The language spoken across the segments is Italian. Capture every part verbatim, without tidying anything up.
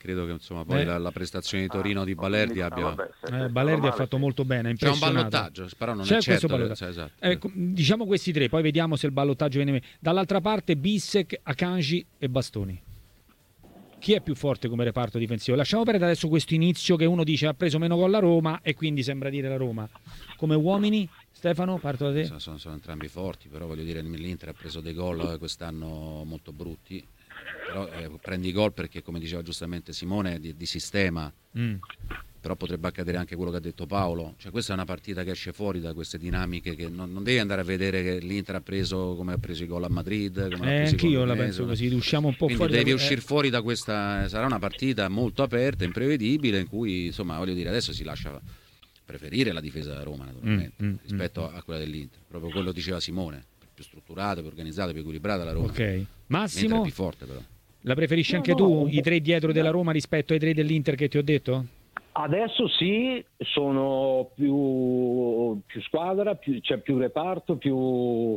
credo che insomma poi eh. la, la prestazione di Torino ah, di Balerdi no, abbia vabbè, se, se eh, Balerdi ha fatto sì. molto bene, c'è un ballottaggio, però non c'è è certo ballottaggio. Esatto. Eh, diciamo questi tre, poi vediamo se il ballottaggio viene meno. Dall'altra parte Bissek, Akanji e Bastoni. Chi è più forte come reparto difensivo? Lasciamo perdere adesso questo inizio che uno dice ha preso meno gol la Roma e quindi sembra dire la Roma. Come uomini, Stefano, parto da te. Sono, sono, sono entrambi forti, però voglio dire l'Inter ha preso dei gol quest'anno molto brutti, però eh, prendi i gol perché, come diceva giustamente Simone, di, di sistema. Mm. Però potrebbe accadere anche quello che ha detto Paolo, cioè questa è una partita che esce fuori da queste dinamiche, che non, non devi andare a vedere che l'Inter ha preso come ha preso i gol a Madrid, come eh, anch'io la penso così, usciamo un po' quindi fuori devi da... uscire fuori da questa, sarà una partita molto aperta, imprevedibile, in cui insomma voglio dire adesso si lascia preferire la difesa della Roma naturalmente mm, mm, rispetto mm. a quella dell'Inter, proprio quello diceva Simone, più strutturata, più organizzata, più equilibrata la Roma. Ok, Massimo, l'Inter è più forte però. La preferisci no, anche no, tu, no. i tre dietro della Roma rispetto ai tre dell'Inter che ti ho detto? Adesso sì, sono più, più squadra, più, c'è più reparto, più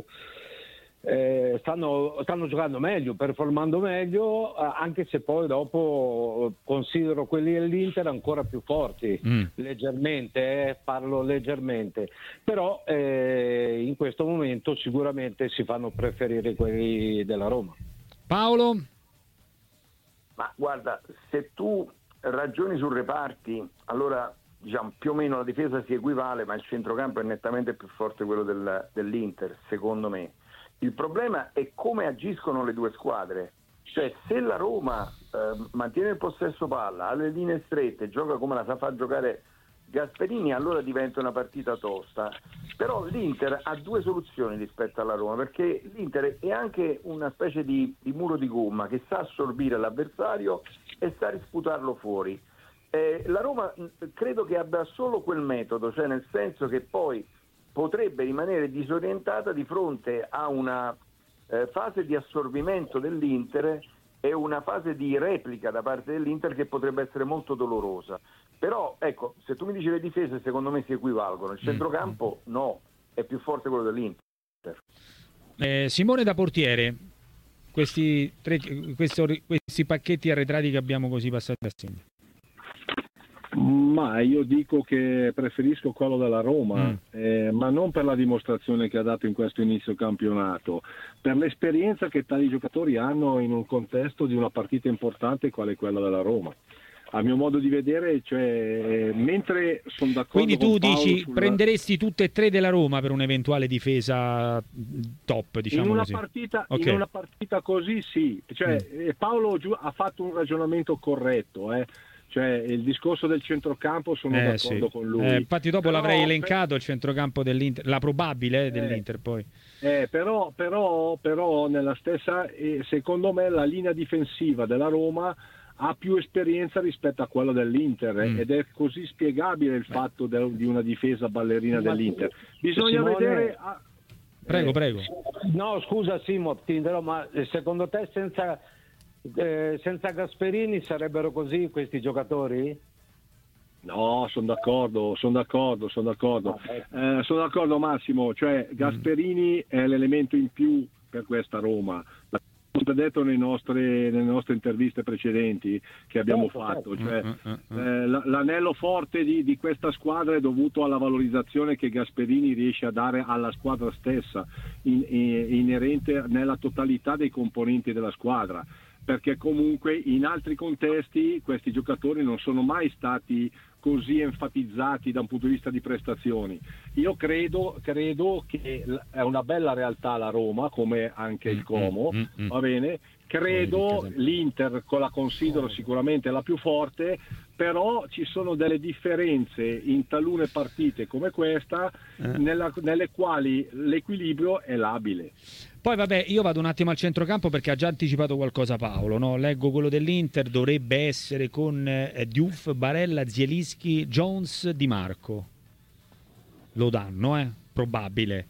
eh, stanno, stanno giocando meglio, performando meglio, anche se poi dopo considero quelli dell'Inter ancora più forti, mm. leggermente, eh, parlo leggermente, però eh, in questo momento sicuramente si fanno preferire quelli della Roma. Paolo? Ma guarda, se tu ragioni su reparti, allora diciamo più o meno la difesa si equivale, ma il centrocampo è nettamente più forte quello del, dell'Inter, secondo me. Il problema è come agiscono le due squadre, cioè se la Roma eh, mantiene il possesso palla, ha le linee strette, gioca come la sa far giocare Gasperini, allora diventa una partita tosta. Però l'Inter ha due soluzioni rispetto alla Roma, perché l'Inter è anche una specie di, di muro di gomma che sa assorbire l'avversario e sa risputarlo fuori. Eh, la Roma credo che abbia solo quel metodo, cioè nel senso che poi potrebbe rimanere disorientata di fronte a una eh, fase di assorbimento dell'Inter e una fase di replica da parte dell'Inter che potrebbe essere molto dolorosa. Però ecco, se tu mi dici le difese secondo me si equivalgono, il centrocampo no, è più forte quello dell'Inter. Eh, Simone da portiere, questi, tre, questi, questi pacchetti arretrati che abbiamo così passati assieme. Ma io dico che preferisco quello della Roma, mm. eh, ma non per la dimostrazione che ha dato in questo inizio campionato, per l'esperienza che tali giocatori hanno in un contesto di una partita importante quale quella della Roma. A mio modo di vedere, cioè, mentre sono d'accordo. Quindi tu con Paolo dici sulla... prenderesti tutte e tre della Roma per un'eventuale difesa top, diciamo in una così. Partita, okay. In una partita così sì, cioè, mm. Paolo ha fatto un ragionamento corretto, eh. Cioè, il discorso del centrocampo sono eh, d'accordo sì. con lui. Eh, infatti dopo però, l'avrei elencato il centrocampo dell'Inter, la probabile eh, dell'Inter poi. Eh, però, però, però nella stessa, eh, secondo me la linea difensiva della Roma ha più esperienza rispetto a quella dell'Inter eh, mm. ed è così spiegabile il Beh. fatto de- di una difesa ballerina Ma dell'Inter. Bisogna Simone... vedere... A... Prego, eh, prego. No, scusa Simo, ti interrompo, ma secondo te senza... Eh, senza Gasperini sarebbero così questi giocatori? No, sono d'accordo, sono d'accordo, sono d'accordo. Eh, sono d'accordo Massimo, cioè Gasperini è l'elemento in più per questa Roma. L'ho detto nei nostre, nelle nostre interviste precedenti che abbiamo fatto, cioè, eh, l'anello forte di, di questa squadra è dovuto alla valorizzazione che Gasperini riesce a dare alla squadra stessa, in, in, inerente nella totalità dei componenti della squadra. Perché comunque in altri contesti questi giocatori non sono mai stati così enfatizzati da un punto di vista di prestazioni. Io credo, credo che è una bella realtà la Roma, come anche il Como, mm, mm, mm. va bene? Credo l'Inter la considero sicuramente la più forte, però ci sono delle differenze in talune partite come questa eh. nella, nelle quali l'equilibrio è labile. Poi vabbè, io vado un attimo al centrocampo perché ha già anticipato qualcosa Paolo, no? Leggo quello dell'Inter, dovrebbe essere con eh, Diouf, Barella, Zielinski, Jones, Di Marco. Lo danno, eh? Probabile.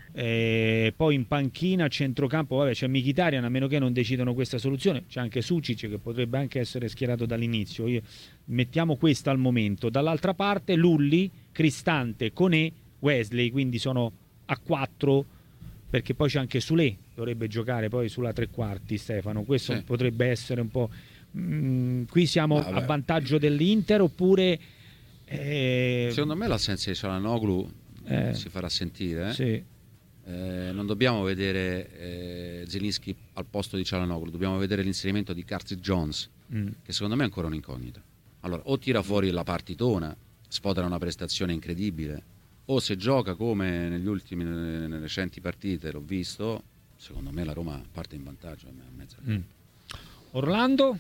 E poi in panchina, centrocampo, vabbè, c'è Mkhitaryan, a meno che non decidano questa soluzione. C'è anche Sucic che potrebbe anche essere schierato dall'inizio. Io, mettiamo questa al momento. Dall'altra parte Lulli, Cristante, Koné, Wesley, quindi sono a quattro, perché poi c'è anche Soulé, dovrebbe giocare poi sulla tre quarti Stefano. Questo sì. potrebbe essere un po' Mm, qui siamo Vabbè. a vantaggio dell'Inter oppure... Eh... Secondo me l'assenza di Çalhanoğlu eh, si farà sentire. Eh? Sì. Eh, non dobbiamo vedere eh, Zielinski al posto di Çalhanoğlu, dobbiamo vedere l'inserimento di Curtis Jones, mm. che secondo me è ancora un'incognita. Allora, o tira fuori la partitona, sfodera una prestazione incredibile, o se gioca come negli ultimi nelle recenti partite, l'ho visto, secondo me la Roma parte in vantaggio. Mm. Orlando?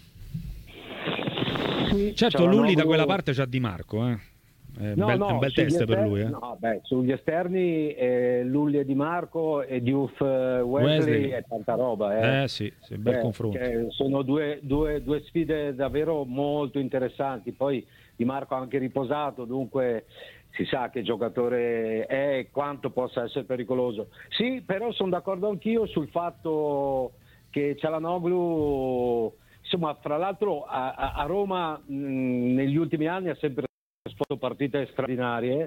Sì, certo, Lulli da quella parte c'ha Di Marco, eh. È, no, bel, no, è un bel test esterni, per lui. Eh. No, beh, sugli esterni eh, Lulli e Di Marco e Diouf Wesley, Wesley è tanta roba. Eh, eh sì, sì, bel eh, confronto. Sono due, due, due sfide davvero molto interessanti. Poi Di Marco ha anche riposato, dunque si sa che giocatore è e quanto possa essere pericoloso. Sì, però sono d'accordo anch'io sul fatto che Çalhanoğlu, insomma, fra l'altro a, a Roma mh, negli ultimi anni ha sempre fatto partite straordinarie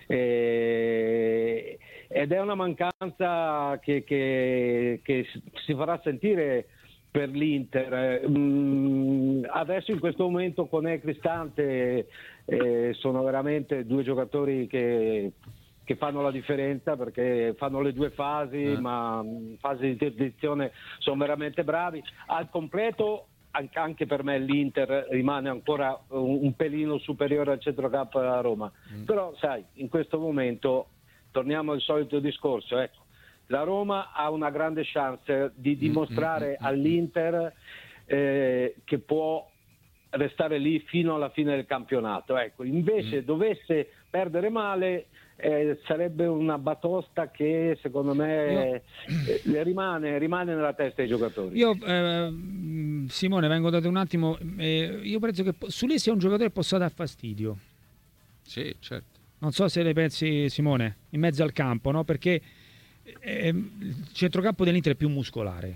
eh, ed è una mancanza che, che, che si farà sentire per l'Inter. Mm, adesso in questo momento con E Cristante eh, sono veramente due giocatori che, che fanno la differenza, perché fanno le due fasi, eh. ma in fase di interdizione sono veramente bravi. Al completo anche per me l'Inter rimane ancora un pelino superiore al centrocampo della Roma, mm. però sai, in questo momento torniamo al solito discorso, ecco, la Roma ha una grande chance di dimostrare mm, mm, all'Inter eh, che può restare lì fino alla fine del campionato, ecco, invece mm. dovesse perdere male eh, sarebbe una batosta che secondo me no. eh, rimane, rimane nella testa dei giocatori. Io eh, Simone, vengo da te un attimo, eh, io penso che Soulé sia un giocatore che possa dar fastidio. Sì, certo. Non so se le pensi, Simone, in mezzo al campo, no? Perché eh, il centrocampo dell'Inter è più muscolare.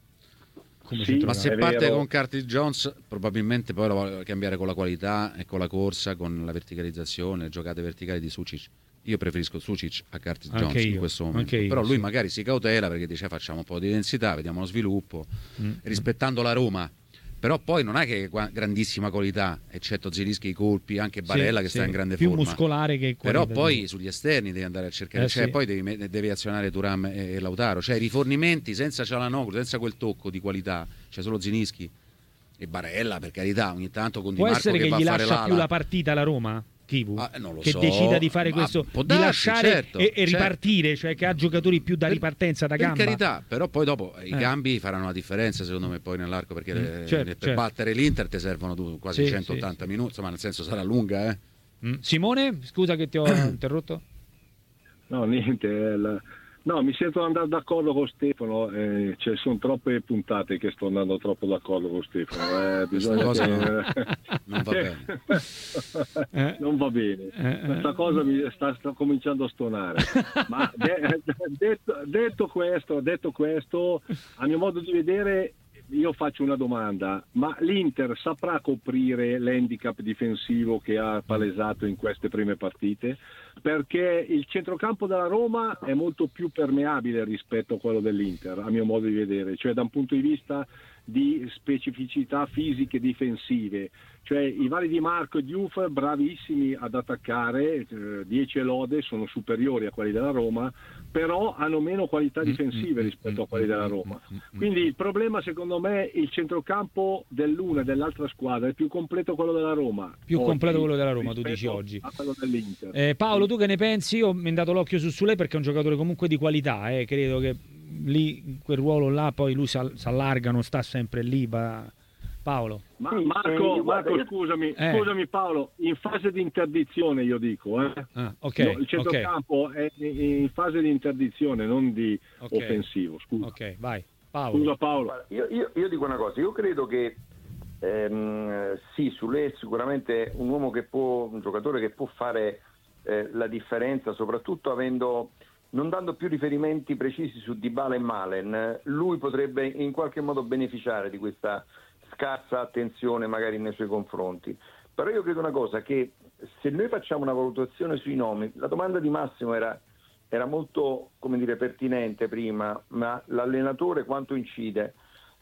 Sì, ma se parte vero. con Curtis Jones probabilmente poi lo vuole cambiare con la qualità e con la corsa, con la verticalizzazione, le giocate verticali di Sučić. Io preferisco Sučić a Curtis Jones io, in questo momento, io, però lui sì. magari si cautela perché dice facciamo un po' di densità, vediamo lo sviluppo, mm. rispettando la Roma. Però poi non è che grandissima qualità, eccetto Zielinski i colpi, anche Barella sì, che sì. sta in grande più forma. Più muscolare che Però poi sugli esterni devi andare a cercare, eh, cioè sì. poi devi, devi azionare Thuram e, e Lautaro, cioè i rifornimenti senza Çalhanoğlu, senza quel tocco di qualità, cioè solo Zielinski e Barella, per carità, ogni tanto con Di Marco che va a fare l'ala. Può essere che gli lascia più la partita la Roma? Kivu, ah, non lo che so. decida di fare questo, darsi, di lasciare certo, e, e ripartire, certo. cioè che ha giocatori più da ripartenza, da per gamba. Per carità, però poi dopo i eh. cambi faranno la differenza secondo me poi nell'arco, perché mm, certo, per certo. battere l'Inter ti servono quasi sì, centottanta sì, minuti, insomma nel senso sarà lunga. Eh. Mm. Simone, scusa che ti ho interrotto. No, niente, la... no, mi sento andare d'accordo con Stefano, eh, cioè, sono troppe puntate che sto andando troppo d'accordo con Stefano. Eh, bisogna cosa che... non va bene. eh? Non va bene. Eh, Questa cosa mi sta, sta cominciando a stonare. Ma de- detto, detto questo, detto questo, a mio modo di vedere, io faccio una domanda, ma l'Inter saprà coprire l'handicap difensivo che ha palesato in queste prime partite? Perché il centrocampo della Roma è molto più permeabile rispetto a quello dell'Inter, a mio modo di vedere, cioè da un punto di vista di specificità fisiche difensive, cioè i vari Di Marco e Diouf bravissimi ad attaccare, dieci lode, sono superiori a quelli della Roma, però hanno meno qualità difensive rispetto a quelli della Roma. Quindi il problema secondo me il centrocampo dell'una e dell'altra squadra è più completo quello della Roma. Più oggi, completo quello della Roma, tu dici oggi. A quello dell'Inter. Eh, Paolo, tu che ne pensi? Io mi ho dato l'occhio su Soulé perché è un giocatore comunque di qualità, eh. credo che lì in quel ruolo là poi lui si allarga, non sta sempre lì, va... Paolo. Ma Marco, Marco scusami, eh. scusami Paolo, in fase di interdizione io dico, eh. ah, okay, no, il centrocampo okay. è in fase di interdizione, non di okay. offensivo. Scusa. Ok, vai. Paolo. Scusa Paolo. Io, io, io dico una cosa, io credo che ehm, sì, Soulé è sicuramente un uomo che può, un giocatore che può fare eh, la differenza, soprattutto avendo, non dando più riferimenti precisi su Dybala e Malen, lui potrebbe in qualche modo beneficiare di questa scarsa attenzione magari nei suoi confronti. Però io credo una cosa, che se noi facciamo una valutazione sui nomi, la domanda di Massimo era, era molto, come dire, pertinente prima, ma l'allenatore quanto incide?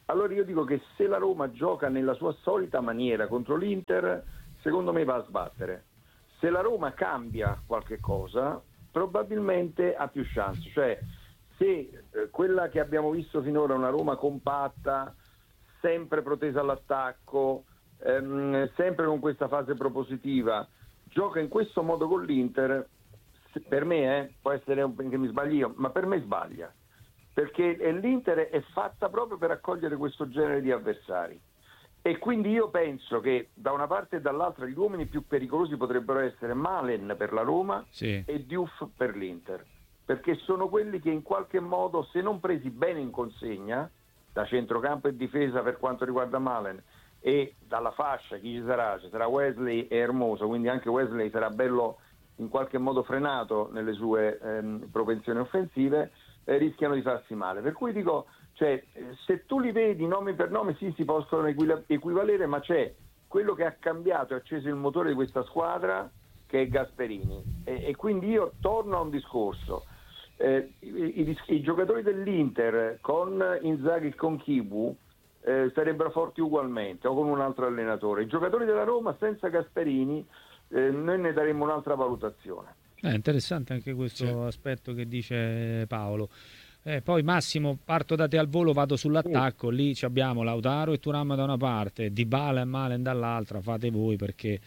allora io dico che se la Roma gioca nella sua solita maniera contro l'Inter, secondo me va a sbattere. Se la Roma cambia qualche cosa, probabilmente ha più chance. Cioè, se eh, quella che abbiamo visto finora è una Roma compatta, sempre protesa all'attacco, ehm, sempre con questa fase propositiva, gioca in questo modo con l'Inter, per me, eh, può essere un, che mi sbagli io, ma per me sbaglia, perché l'Inter è fatta proprio per accogliere questo genere di avversari, e quindi io penso che da una parte e dall'altra gli uomini più pericolosi potrebbero essere Malen per la Roma, sì, e Diouf per l'Inter, perché sono quelli che in qualche modo, se non presi bene in consegna da centrocampo e difesa per quanto riguarda Malen, e dalla fascia chi ci sarà? Ci sarà Wesley e Hermoso, quindi anche Wesley sarà bello in qualche modo frenato nelle sue ehm, propensioni offensive, eh, rischiano di farsi male. Per cui dico, cioè, se tu li vedi nome per nome, sì, si possono equi- equivalere, ma c'è quello che ha cambiato e acceso il motore di questa squadra, che è Gasperini, e, e quindi io torno a un discorso. Eh, i, i, i giocatori dell'Inter con Inzaghi e con Kibu eh, sarebbero forti ugualmente, o con un altro allenatore. I giocatori della Roma senza Gasperini, Eh, noi ne daremo un'altra valutazione. È eh, interessante anche questo, sì, aspetto che dice Paolo. Eh, poi Massimo, parto da te al volo, vado sull'attacco, sì, lì ci abbiamo Lautaro e Thuram da una parte, Dybala e Malen dall'altra, fate voi perché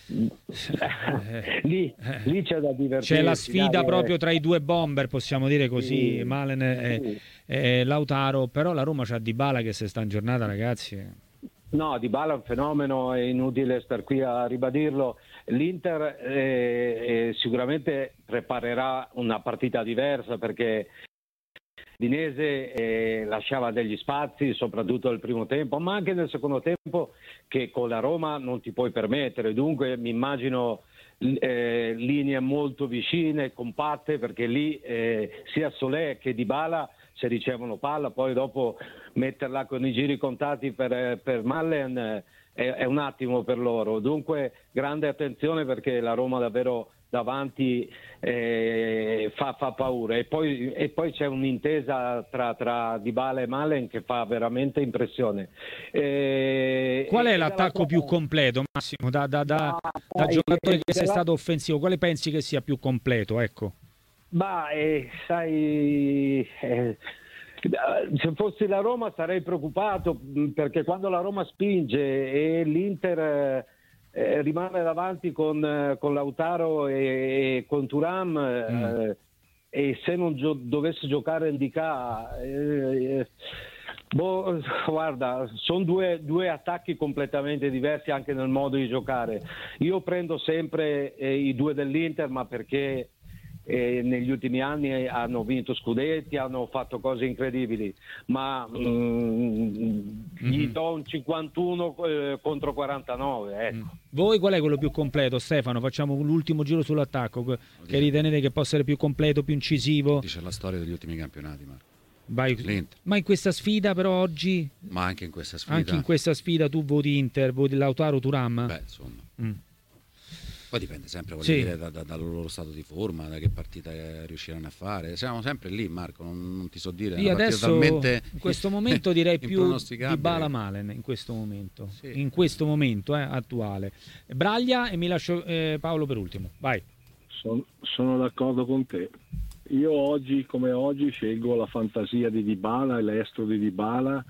eh, lì, lì c'è da divertirsi, c'è la sfida dai, proprio eh. tra i due bomber, possiamo dire così, sì, Malen e, sì, e Lautaro, però la Roma c'ha Dybala che se sta in giornata, ragazzi. No, Dybala è un fenomeno, è inutile star qui a ribadirlo. L'Inter eh, eh, sicuramente preparerà una partita diversa, perché Dinese eh, lasciava degli spazi, soprattutto nel primo tempo, ma anche nel secondo tempo, che con la Roma non ti puoi permettere. Dunque mi immagino eh, linee molto vicine, compatte, perché lì eh, sia Solé che Dybala, se ricevono palla, poi dopo metterla con i giri contati per, per Malen è, è un attimo per loro. Dunque grande attenzione, perché la Roma davvero davanti eh, fa, fa paura, e poi, e poi c'è un'intesa tra, tra Dybala e Malen che fa veramente impressione. Eh, Qual è l'attacco più completo, Massimo, da, da, da, da giocatore che sei stato offensivo? Quale pensi che sia più completo? Ecco. Ma eh, sai, eh, se fossi la Roma sarei preoccupato, perché quando la Roma spinge e l'Inter eh, rimane davanti con, con Lautaro e, e con Thuram, mm. eh, e se non gio- dovesse giocare Ndicà, eh, boh, guarda, sono due, due attacchi completamente diversi anche nel modo di giocare. Io prendo sempre eh, i due dell'Inter, ma perché E negli ultimi anni hanno vinto scudetti, hanno fatto cose incredibili, ma mm, gli do un cinquantuno eh, contro quarantanove, ecco. Voi qual è quello più completo, Stefano? Facciamo l'ultimo giro sull'attacco, che ritenete che possa essere più completo, più incisivo? Dice la storia degli ultimi campionati, Marco. Vai, ma in questa sfida però oggi, ma anche in questa sfida, anche in questa sfida tu voti Inter, voti Lautaro, Thuram? Beh, insomma, mm. poi dipende sempre, voglio sì, dire, da, da, dal loro stato di forma, da che partita riusciranno a fare. Siamo sempre lì, Marco, non, non ti so dire. Io adesso talmente in questo momento direi più Dybala Malen in questo momento, sì, in questo momento eh, attuale. Braglia, e mi lascio eh, Paolo per ultimo. Vai. Son, sono d'accordo con te. Io oggi come oggi scelgo la fantasia di Dybala e l'estro di Dybala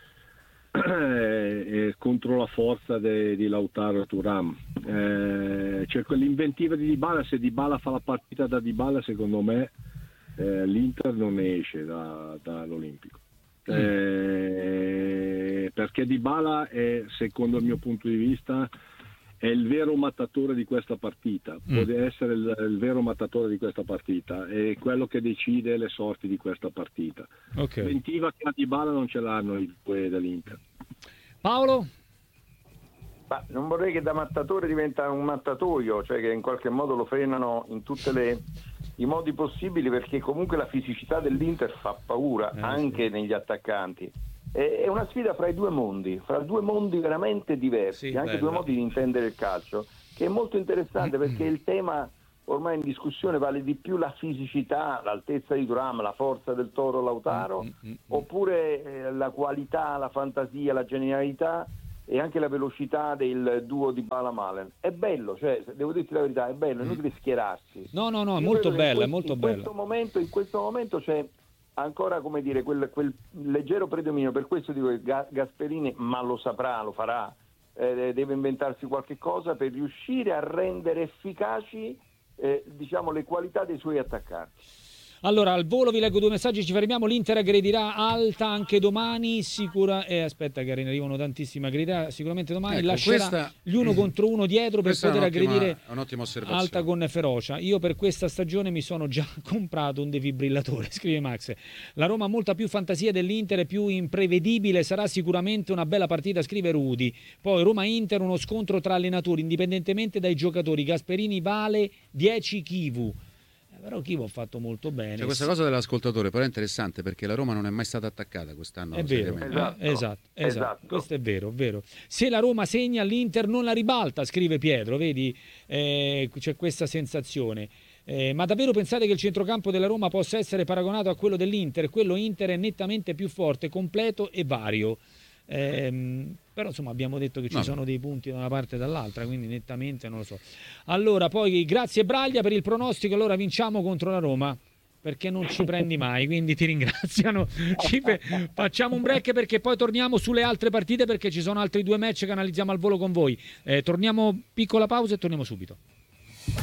eh, contro la forza de, di Lautaro e Thuram. Eh, cioè quell'inventiva di Dybala, se Dybala fa la partita da Dybala, secondo me eh, l'Inter non ne esce da, dall'Olimpico. Eh, perché Dybala è, secondo il mio punto di vista, è il vero mattatore di questa partita, mm. può essere il, il vero mattatore di questa partita, è quello che decide le sorti di questa partita. Okay. L'inventiva che a Dybala non ce l'hanno i due dell'Inter. Paolo? Ma non vorrei che da mattatore diventa un mattatoio, cioè che in qualche modo lo frenano in tutti i modi possibili, perché comunque la fisicità dell'Inter fa paura, eh, anche sì, negli attaccanti. È una sfida fra i due mondi, fra due mondi veramente diversi, sì, anche bello, due modi di intendere il calcio, che è molto interessante, perché il tema ormai in discussione vale di più la fisicità, l'altezza di Thuram, la forza del Toro Lautaro, mm, mm, mm. oppure eh, la qualità, la fantasia, la genialità e anche la velocità del duo di Bala Malen. È bello, cioè, devo dirti la verità, è bello, è inutile schierarsi. No, no, no, è molto bella, è molto in bella. Questo momento, in questo momento c'è ancora, come dire, quel, quel leggero predominio, per questo dico che Gasperini, ma lo saprà, lo farà, eh, deve inventarsi qualche cosa per riuscire a rendere efficaci eh, diciamo le qualità dei suoi attaccanti. Allora, al volo vi leggo due messaggi, ci fermiamo. L'Inter aggredirà Alta anche domani, sicura. Eh, aspetta che arrivano tantissime, aggredirà sicuramente domani, ecco, lascerà questa... gli uno contro uno dietro per poter aggredire Alta con ferocia. Io per questa stagione mi sono già comprato un defibrillatore, scrive Max. La Roma ha molta più fantasia dell'Inter, è più imprevedibile, sarà sicuramente una bella partita, scrive Rudy. Poi Roma-Inter, uno scontro tra allenatori, indipendentemente dai giocatori. Gasperini vale dieci Chivu. Però Chivo ha fatto molto bene. Cioè, questa cosa dell'ascoltatore però è interessante, perché la Roma non è mai stata attaccata quest'anno. È vero, esatto. Eh, esatto, esatto. esatto. Questo è vero, vero. Se la Roma segna, l'Inter non la ribalta, scrive Pietro, vedi? Eh, c'è questa sensazione. Eh, ma davvero pensate che il centrocampo della Roma possa essere paragonato a quello dell'Inter? Quello Inter è nettamente più forte, completo e vario. Eh, però insomma abbiamo detto che ci no. sono dei punti da una parte e dall'altra, quindi nettamente non lo so. Allora poi grazie Braglia per il pronostico, allora vinciamo contro la Roma perché non ci prendi mai, quindi ti ringraziano. Ci pe- facciamo un break perché poi torniamo sulle altre partite, perché ci sono altri due match che analizziamo al volo con voi. Eh, torniamo, piccola pausa e torniamo subito.